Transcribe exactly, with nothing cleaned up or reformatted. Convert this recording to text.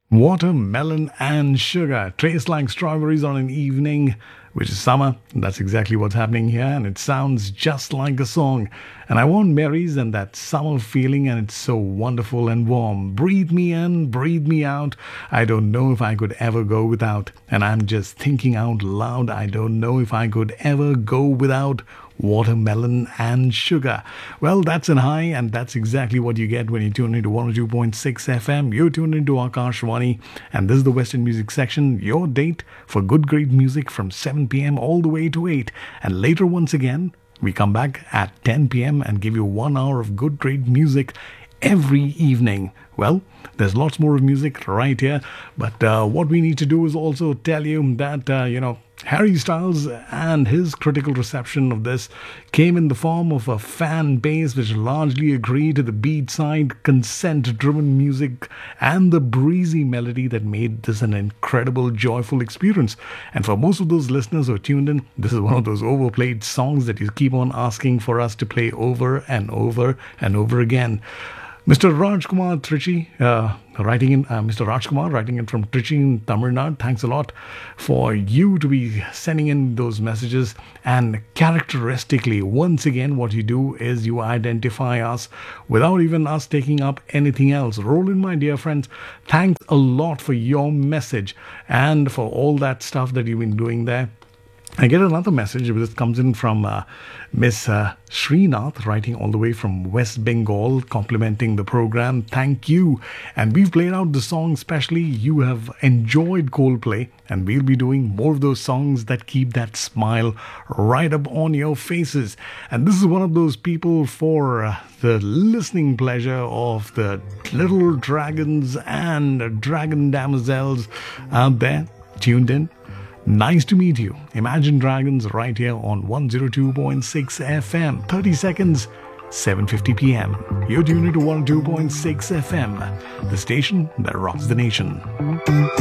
Watermelon and sugar. Taste like strawberries on an evening, which is summer. That's exactly what's happening here, and it sounds just like a song. And I want berries and that summer feeling, and it's so wonderful and warm. Breathe me in, breathe me out. I don't know if I could ever go without. And I'm just thinking out loud, I don't know if I could ever go without watermelon and sugar. Well, that's an high, and that's exactly what you get when you tune into one oh two point six F M. You're tuned into Akashvani, and this is the Western Music Section, your date for good, great music from seven p.m. all the way to eight. And later, once again, we come back at ten p.m. and give you one hour of good, great music every evening. Well, there's lots more of music right here, but uh, what we need to do is also tell you that, uh, you know, Harry Styles and his critical reception of this came in the form of a fan base which largely agreed to the beat-side, consent-driven music and the breezy melody that made this an incredible, joyful experience. And for most of those listeners who are tuned in, this is one of those overplayed songs that you keep on asking for us to play over and over and over again. Mister Rajkumar Trichy, uh, writing in, uh, Mister Rajkumar writing in from Trichy in Tamil Nadu. Thanks a lot for you to be sending in those messages. And characteristically, once again, what you do is you identify us without even us taking up anything else. Roland, my dear friends, thanks a lot for your message and for all that stuff that you've been doing there. I get another message. This comes in from uh, Miss uh, Srinath, writing all the way from West Bengal, complimenting the program. Thank you. And we've played out the song specially. You have enjoyed Coldplay, and we'll be doing more of those songs that keep that smile right up on your faces. And this is one of those people for uh, the listening pleasure of the little dragons and dragon damsels out there tuned in. Nice to meet you. Imagine Dragons right here on one oh two point six F M. thirty seconds, seven fifty p.m. You're tuned to one oh two point six F M, the station that rocks the nation.